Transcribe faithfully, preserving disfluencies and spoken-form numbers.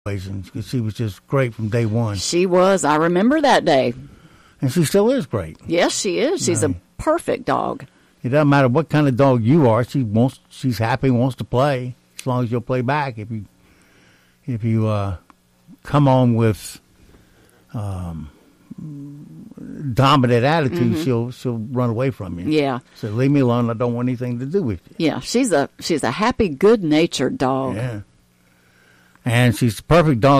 And she was just great from day one. She was. I remember that day. And she still is great. Yes, she is. She's right. a perfect dog. It doesn't matter what kind of dog you are. She wants. She's happy, wants to play, as long as you'll play back. If you, if you uh, come on with um, dominant attitude, mm-hmm. she'll she'll run away from you. Yeah. So leave me alone. I don't want anything to do with you. Yeah, she's a she's a happy, good-natured dog. Yeah. And she's the perfect dog